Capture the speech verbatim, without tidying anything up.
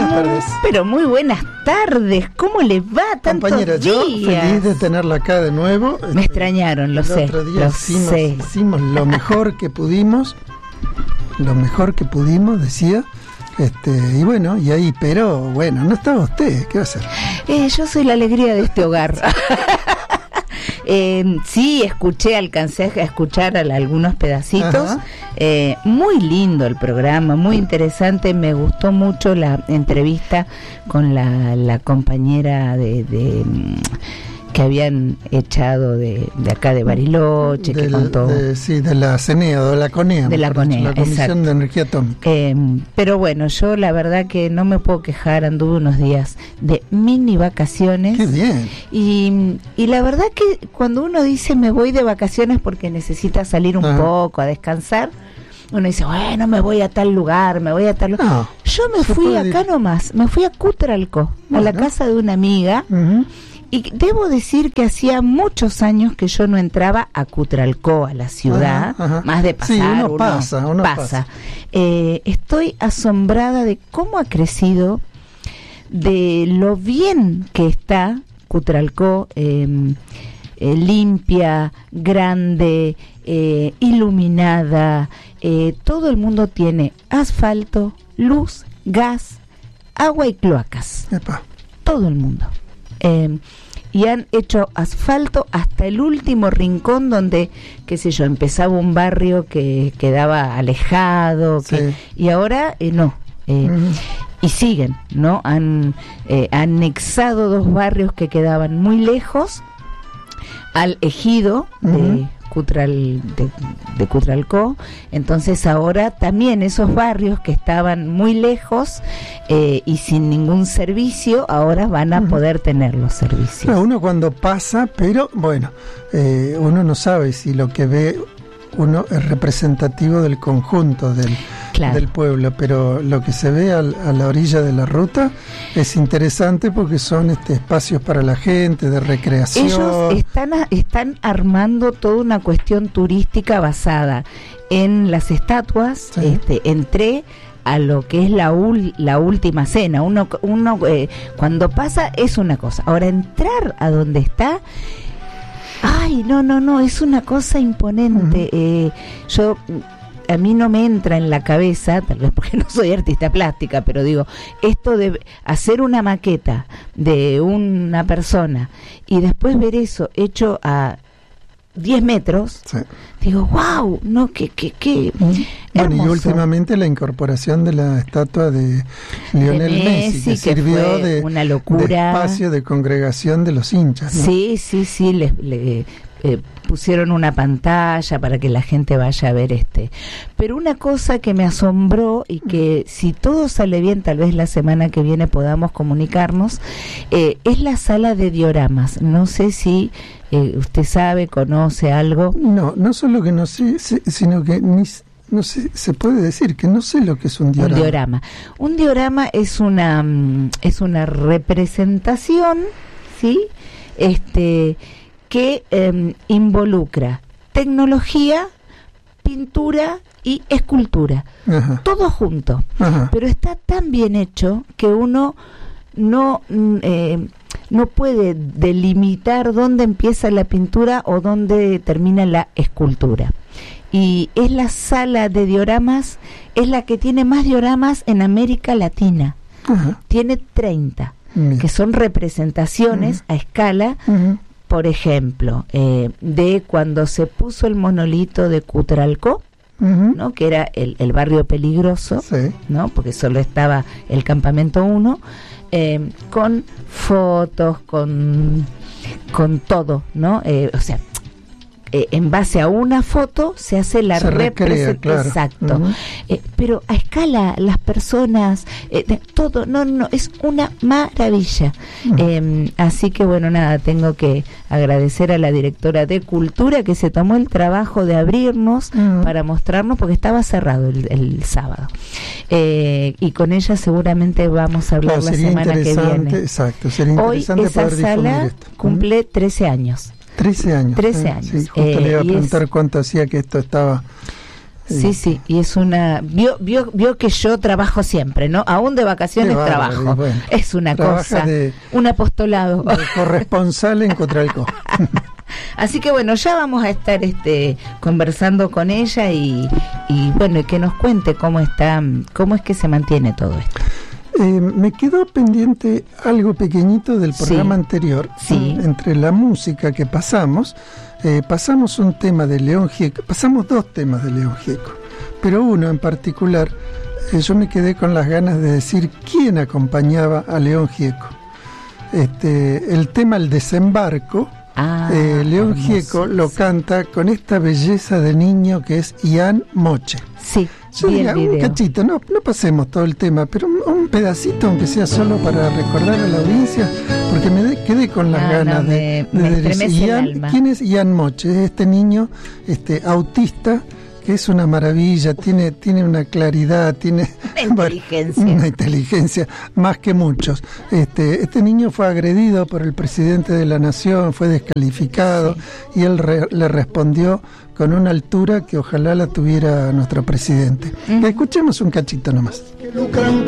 buenas tardes. Pero muy buenas tardes. ¿Cómo le va tantos Compañera, días? yo feliz de tenerla acá de nuevo. Me extrañaron, lo el sé. otro día lo hicimos, sé. hicimos lo mejor que pudimos. Lo mejor que pudimos, decía. Este, y bueno, y ahí, pero bueno, no estaba usted. ¿Qué va a hacer? Eh, yo soy la alegría de este hogar. Eh, sí, escuché, alcancé a escuchar a algunos pedacitos. Eh, muy lindo el programa, muy interesante. Me gustó mucho la entrevista con la, la compañera de, de que habían echado de, de acá de Bariloche, Del, que contó. De, sí, de la CENEA, de la CONEA. De la CONEA, la Comisión exacto. de Energía Atómica. Eh, pero bueno, yo la verdad que no me puedo quejar, anduve unos días de mini vacaciones. ¡Qué bien! Y, y la verdad que cuando uno dice me voy de vacaciones porque necesita salir un Ajá. poco, a descansar, uno dice, bueno, me voy a tal lugar, me voy a tal lugar. No, yo me se fui puede acá ir. nomás, me fui a Cutralcó, Bueno. a la casa de una amiga. Uh-huh. Y debo decir que hacía muchos años que yo no entraba a Cutralcó, a la ciudad, Ajá, ajá. más de pasar, Sí, uno uno pasa, uno pasa. Eh, estoy asombrada de cómo ha crecido, de lo bien que está Cutralcó, eh, eh, limpia, grande, eh, iluminada. Eh, todo el mundo tiene asfalto, luz, gas, agua y cloacas. Epa. Todo el mundo. Eh, y han hecho asfalto hasta el último rincón donde, qué sé yo, empezaba un barrio que quedaba alejado, que, Sí. y ahora eh, no. Eh, Uh-huh. Y siguen, ¿no? Han eh, anexado dos barrios que quedaban muy lejos al ejido de Uh-huh. Cutral, de, de Cutralcó. Entonces ahora también esos barrios que estaban muy lejos eh, y sin ningún servicio, ahora van a Uh-huh. poder tener los servicios. No, uno cuando pasa, pero bueno, eh, uno no sabe si lo que ve uno es representativo del conjunto del, Claro. del pueblo, pero lo que se ve al, a la orilla de la ruta es interesante porque son este espacios para la gente, de recreación. Ellos están, a- están armando toda una cuestión turística basada en las estatuas. Sí. Este, entré a lo que es la ul- la última cena. Uno, uno eh, cuando pasa es una cosa. Ahora entrar a donde está, ay, no, no, no, es una cosa imponente. Uh-huh. Eh, yo a mí no me entra en la cabeza, tal vez porque no soy artista plástica, pero digo, esto de hacer una maqueta de una persona y después ver eso hecho a diez metros, Sí. digo, wow, no, que, que, que Bueno, hermoso. y últimamente la incorporación de la estatua de Lionel De Messi, Messi, que que sirvió fue de, una locura. de espacio de congregación de los hinchas, ¿no? Sí, sí, sí, le, le eh, pusieron una pantalla para que la gente vaya a ver este. Pero una cosa que me asombró y que si todo sale bien, tal vez la semana que viene podamos comunicarnos, eh, es la sala de dioramas. No sé si eh, usted sabe, conoce algo. No, no solo que no sé, sé, sino que ni s- no sé, se puede decir que no sé lo que es un diorama. Un diorama. Un diorama es una mm, es una representación, ¿sí? Este que eh, involucra tecnología, pintura y escultura, Ajá, todo junto. ajá. Pero está tan bien hecho que uno no mm, eh, no puede delimitar dónde empieza la pintura o dónde termina la escultura. Y es la sala de dioramas, es la que tiene más dioramas en América Latina. Ajá. Tiene treinta, Bien. que son representaciones Ujú. a escala. Ujú. Por ejemplo, eh, de cuando se puso el monolito de Cutralcó, Ujú. ¿no? Que era el, el barrio peligroso, Sí. ¿no? Porque solo estaba el campamento uno, eh, con fotos, con, con todo, ¿no? Eh, o sea, eh, en base a una foto se hace la Se recrea, representación. claro. Exacto. Ujú. Eh, pero a escala, las personas, eh, de- todo, no, no, es una maravilla. Ujú. Eh, así que bueno, nada, tengo que agradecer a la directora de Cultura que se tomó el trabajo de abrirnos Ujú. para mostrarnos, porque estaba cerrado el, el sábado. Eh, y con ella seguramente vamos a hablar Claro, la sería semana que interesante, viene. exacto, sería Hoy interesante esa poder difundir sala esto. cumple trece años. trece años. trece eh, años. Sí, justo Eh, le iba a y preguntar es- cuánto hacía que esto estaba Sí, sí, y es una... Vio, vio, vio que yo trabajo siempre, ¿no? Aún de vacaciones Qué bárbaro, trabajo. bueno, es una cosa, de, un apostolado. De corresponsal en Cutralcó. Así que bueno, ya vamos a estar este conversando con ella y, y bueno, y que nos cuente cómo está, cómo es que se mantiene todo esto. Eh, me quedó pendiente algo pequeñito del programa sí, anterior. Sí. Entre la música que pasamos, eh, pasamos un tema de León Gieco, pasamos dos temas de León Gieco, pero uno en particular, eh, yo me quedé con las ganas de decir quién acompañaba a León Gieco. Este, el tema El Desembarco, ah, eh, León Gieco lo canta con esta belleza de niño que es Ian Moche. Sí. Yo diría, un cachito, no, no pasemos todo el tema, pero un, un pedacito, aunque sea solo para recordar a la audiencia, porque me de, quedé con las no, ganas no, de, me, de, me de decir, Ian, ¿quién es Ian Moche? Es este niño este, autista, que es una maravilla, tiene, tiene una claridad, tiene una inteligencia. Bueno, una inteligencia más que muchos. Este, este niño fue agredido por el presidente de la nación, fue descalificado, sí. y él re, le respondió con una altura que ojalá la tuviera nuestro presidente. Uh-huh. Escuchemos un cachito nomás.